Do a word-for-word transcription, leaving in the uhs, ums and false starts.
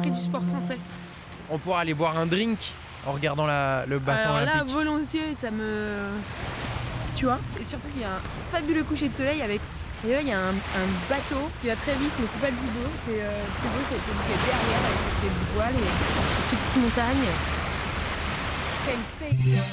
l'esprit du sport français. On pourra aller boire un drink en regardant la, le bassin Alors olympique. là, volontiers, ça me... Tu vois. Et surtout qu'il y a un fabuleux coucher de soleil avec... Et là, il y a un, un bateau qui va très vite, mais c'est pas le plus beau. C'est euh, le plus beau, c'est celui qui est derrière avec ses voiles et ses petites montagnes. Quel paysage!